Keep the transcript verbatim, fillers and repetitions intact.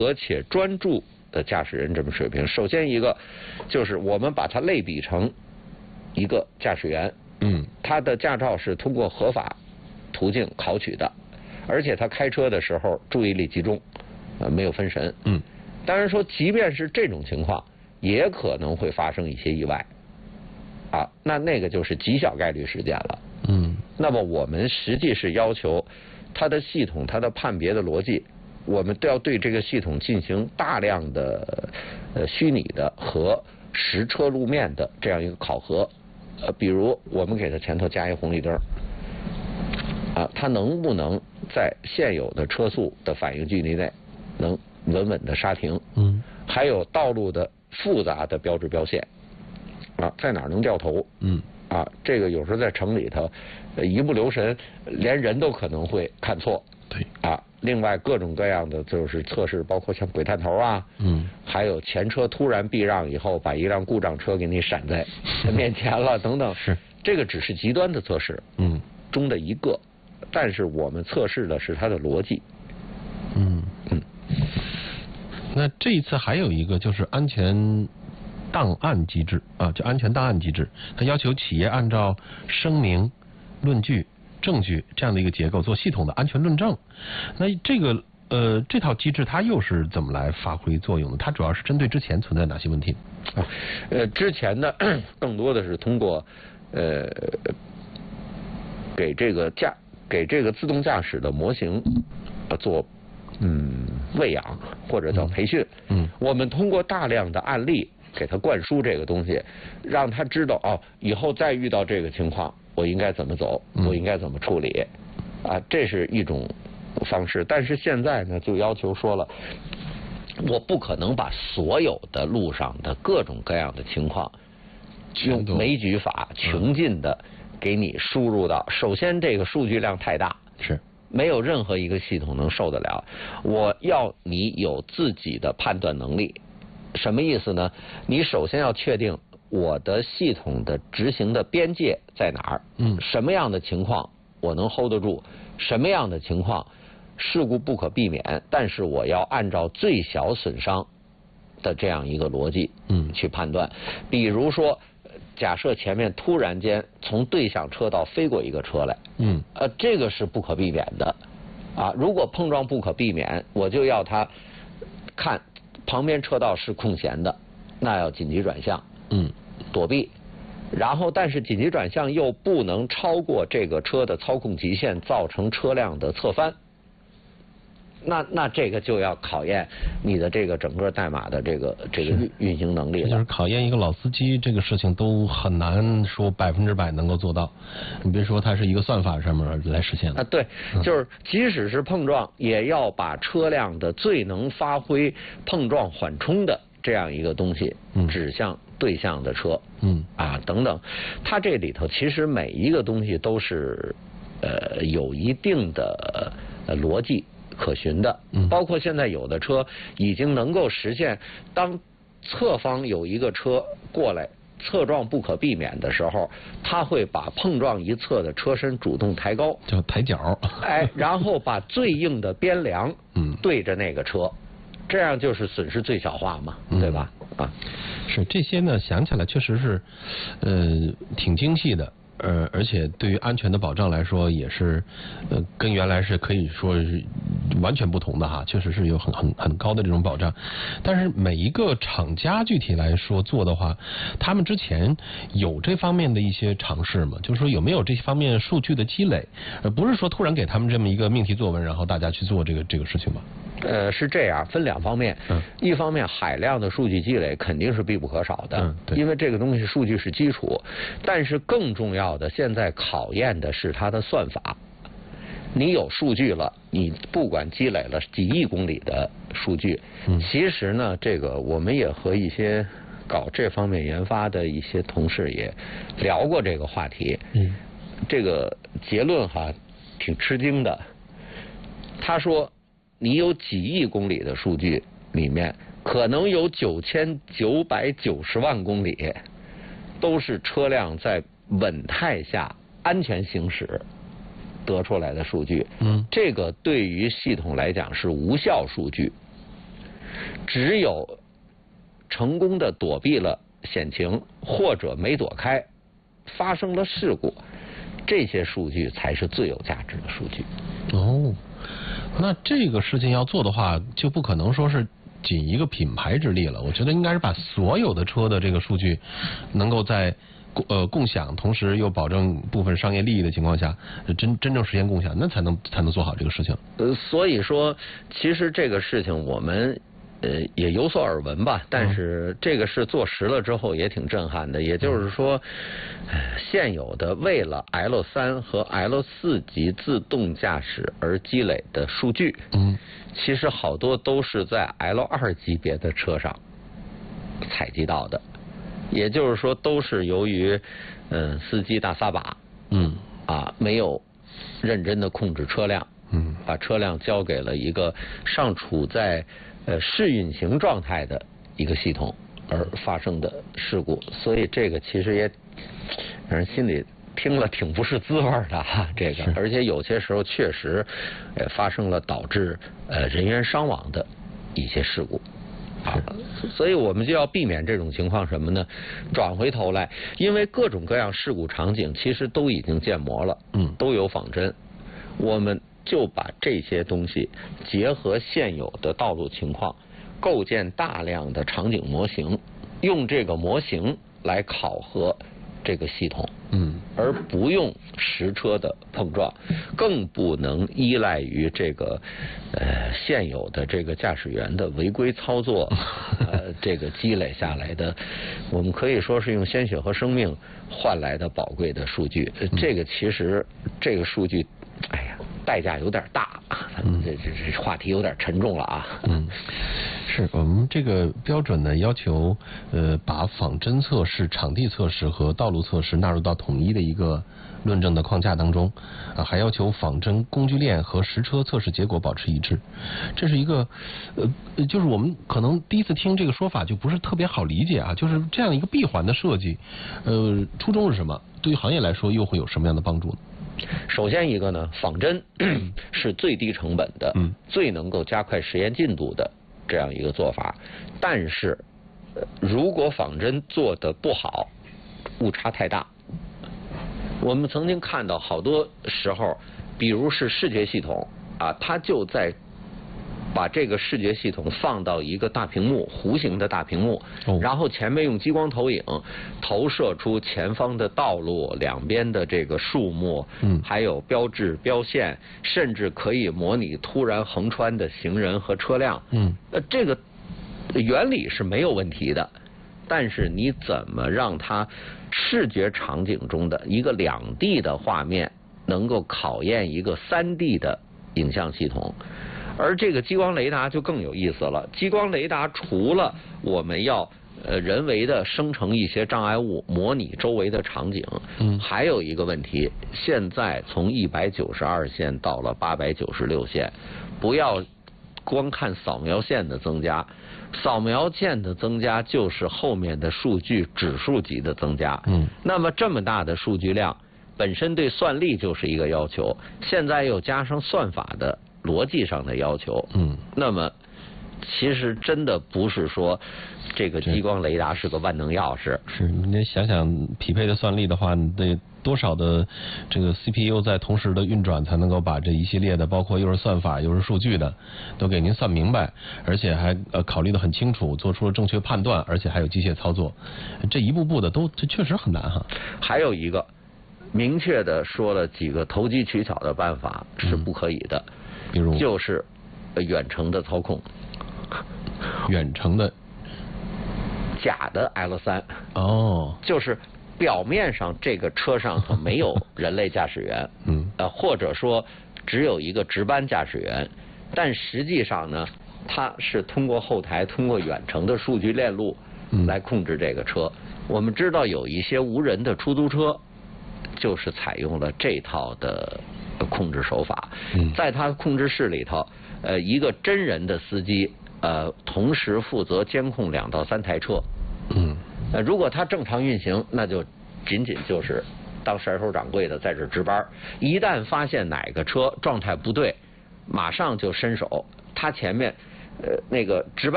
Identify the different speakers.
Speaker 1: 和且专注的驾驶人这么水平。首先一个就是我们把它类比成一个驾驶员，
Speaker 2: 嗯，
Speaker 1: 他的驾照是通过合法途径考取的，而且他开车的时候注意力集中，呃，没有分神。
Speaker 2: 嗯，
Speaker 1: 当然说，即便是这种情况，也可能会发生一些意外，啊，那那个就是极小概率事件了。
Speaker 2: 嗯，
Speaker 1: 那么我们实际是要求它的系统、它的判别的逻辑，我们都要对这个系统进行大量的呃虚拟的和实车路面的这样一个考核。呃，比如我们给它前头加一红绿灯，啊，它能不能在现有的车速的反应距离内能稳稳的刹停？
Speaker 2: 嗯，
Speaker 1: 还有道路的复杂的标志标线，啊，在哪儿能掉头？
Speaker 2: 嗯，
Speaker 1: 啊，这个有时候在城里头，呃一不留神，连人都可能会看错。
Speaker 2: 对。
Speaker 1: 啊，另外各种各样的就是测试，包括像鬼探头啊，
Speaker 2: 嗯，
Speaker 1: 还有前车突然避让以后，把一辆故障车给你闪在面前了，等等。
Speaker 2: 是。
Speaker 1: 这个只是极端的测试，
Speaker 2: 嗯，
Speaker 1: 中的一个，但是我们测试的是它的逻辑。
Speaker 2: 嗯
Speaker 1: 嗯。
Speaker 2: 那这一次还有一个就是安全档案机制啊，就安全档案机制，它要求企业按照声明、论据、证据这样的一个结构做系统的安全论证。那这个呃这套机制它又是怎么来发挥作用的？它主要是针对之前存在哪些问题？
Speaker 1: 啊，呃，之前呢，更多的是通过呃给这个驾给这个自动驾驶的模型呃做嗯喂养或者叫培训。
Speaker 2: 嗯，
Speaker 1: 我们通过大量的案例给他灌输这个东西，让他知道哦，以后再遇到这个情况，我应该怎么走，我应该怎么处理，啊，这是一种方式。但是现在呢，就要求说了，我不可能把所有的路上的各种各样的情况用枚举法穷尽的给你输入到。首先，这个数据量太大，
Speaker 2: 是
Speaker 1: 没有任何一个系统能受得了。我要你有自己的判断能力。什么意思呢？你首先要确定我的系统的执行的边界在哪儿，
Speaker 2: 嗯，
Speaker 1: 什么样的情况我能 hold 得住，什么样的情况事故不可避免，但是我要按照最小损伤的这样一个逻辑，
Speaker 2: 嗯，
Speaker 1: 去判断。比如说，假设前面突然间从对向车道飞过一个车来，
Speaker 2: 嗯，
Speaker 1: 呃，这个是不可避免的，啊，如果碰撞不可避免，我就要他看旁边车道是空闲的，那要紧急转向，
Speaker 2: 嗯，
Speaker 1: 躲避。然后，但是紧急转向又不能超过这个车的操控极限，造成车辆的侧翻。那那这个就要考验你的这个整个代码的这个这个运运行能力了。
Speaker 2: 就是考验一个老司机，这个事情都很难说百分之百能够做到。你别说它是一个算法上面来实现的
Speaker 1: 啊，对，就是即使是碰撞，也要把车辆的最能发挥碰撞缓冲的这样一个东西指向对向的车，
Speaker 2: 嗯
Speaker 1: 啊等等。它这里头其实每一个东西都是呃有一定的呃逻辑可循的，包括现在有的车已经能够实现，当侧方有一个车过来侧撞不可避免的时候，它会把碰撞一侧的车身主动抬高，
Speaker 2: 叫抬脚，
Speaker 1: 哎，然后把最硬的边梁
Speaker 2: 嗯
Speaker 1: 对着那个车，这样就是损失最小化嘛，对吧？啊，
Speaker 2: 是这些呢，想起来确实是呃挺精细的。呃，而且对于安全的保障来说，也是呃跟原来是可以说是完全不同的哈，确实是有很很很高的这种保障。但是每一个厂家具体来说做的话，他们之前有这方面的一些尝试吗？就是说有没有这方面数据的积累？呃，不是说突然给他们这么一个命题作文，然后大家去做这个这个事情吧？
Speaker 1: 呃，是这样，分两方面。嗯，一方面海量的数据积累肯定是必不可少的，
Speaker 2: 嗯，对，
Speaker 1: 因为这个东西数据是基础。但是更重要的，现在考验的是它的算法。你有数据了，你不管积累了几亿公里的数据，嗯，其实呢，这个我们也和一些搞这方面研发的一些同事也聊过这个话题。嗯，这个结论哈，挺吃惊的。他说，你有几亿公里的数据里面，可能有九千九百九十万公里都是车辆在稳态下安全行驶得出来的数据。嗯，这个对于系统来讲是无效数据。 只有成功的躲避了险情，或者没躲开，发生了事故，这些数据才是最有价值的数据。
Speaker 2: 哦，那这个事情要做的话，就不可能说是仅一个品牌之力了。我觉得应该是把所有的车的这个数据能够在呃共享，同时又保证部分商业利益的情况下，真真正实现共享，那才能才能做好这个事情。
Speaker 1: 呃，所以说，其实这个事情我们呃也有所耳闻吧，但是这个事做实了之后也挺震撼的。也就是说，现有的为了 L 三和 L 四级自动驾驶而积累的数据，
Speaker 2: 嗯，
Speaker 1: 其实好多都是在 L 二级别的车上采集到的。也就是说，都是由于嗯司机大撒把，
Speaker 2: 嗯
Speaker 1: 啊没有认真的控制车辆，
Speaker 2: 嗯，
Speaker 1: 把车辆交给了一个尚处在呃试运行状态的一个系统而发生的事故。所以这个其实也让人心里听了挺不是滋味的哈，这个，而且有些时候确实呃发生了导致呃人员伤亡的一些事故。啊，所以我们就要避免这种情况什么呢？转回头来，因为各种各样事故场景其实都已经建模了，
Speaker 2: 嗯，
Speaker 1: 都有仿真，我们就把这些东西结合现有的道路情况，构建大量的场景模型，用这个模型来考核这个系统，
Speaker 2: 嗯，而
Speaker 1: 不用实车的碰撞，更不能依赖于这个呃现有的这个驾驶员的违规操作，呃这个积累下来的，我们可以说是用鲜血和生命换来的宝贵的数据。呃、这个其实这个数据，哎呀，代价有点大，嗯、这这这话题有点沉重了啊。
Speaker 2: 嗯。是我们这个标准呢，要求呃把仿真测试、场地测试和道路测试纳入到统一的一个论证的框架当中啊，还要求仿真工具链和实车测试结果保持一致。这是一个呃，就是我们可能第一次听这个说法就不是特别好理解啊，就是这样一个闭环的设计，呃，初衷是什么？对于行业来说又会有什么样的帮助呢？
Speaker 1: 首先一个呢，仿真是最低成本的，
Speaker 2: 嗯，
Speaker 1: 最能够加快实验进度的这样一个做法。但是，呃、如果仿真做得不好，误差太大。我们曾经看到好多时候，比如是视觉系统啊，它就在把这个视觉系统放到一个大屏幕，弧形的大屏幕，
Speaker 2: 哦、
Speaker 1: 然后前面用激光投影投射出前方的道路、两边的这个树木，
Speaker 2: 嗯，
Speaker 1: 还有标志、标线，甚至可以模拟突然横穿的行人和车辆。
Speaker 2: 嗯，
Speaker 1: 呃，这个原理是没有问题的，但是你怎么让它视觉场景中的一个两 D 的画面能够考验一个三 D 的影像系统？而这个激光雷达就更有意思了。激光雷达除了我们要呃人为的生成一些障碍物，模拟周围的场景，
Speaker 2: 嗯，
Speaker 1: 还有一个问题，现在从一百九十二线到了八百九十六线，不要光看扫描线的增加，扫描线的增加就是后面的数据指数级的增加。
Speaker 2: 嗯，
Speaker 1: 那么这么大的数据量，本身对算力就是一个要求，现在又加上算法的逻辑上的要求，
Speaker 2: 嗯，
Speaker 1: 那么其实真的不是说这个激光雷达是个万能钥匙。
Speaker 2: 是，你得想想匹配的算力的话，你得多少的这个 C P U 在同时的运转，才能够把这一系列的，包括又是算法又是数据的，都给您算明白，而且还呃考虑得很清楚，做出了正确判断，而且还有机械操作，这一步步的都这确实很难哈。
Speaker 1: 还有一个明确的说了几个投机取巧的办法是不可以的。嗯，
Speaker 2: 比如
Speaker 1: 就是远程的操控，
Speaker 2: 远程的
Speaker 1: 假的 L 三
Speaker 2: 哦，
Speaker 1: 就是表面上这个车上头没有人类驾驶员，
Speaker 2: 嗯，
Speaker 1: 呃，或者说只有一个值班驾驶员，但实际上呢，它是通过后台通过远程的数据链路来控制这个车。嗯，我们知道有一些无人的出租车就是采用了这套的控制手法，在他控制室里头，呃，一个真人的司机，呃，同时负责监控两到三台车。
Speaker 2: 嗯，
Speaker 1: 呃，如果他正常运行，那就仅仅就是当甩手掌柜的在这值班。一旦发现哪个车状态不对，马上就伸手，他前面呃那个值班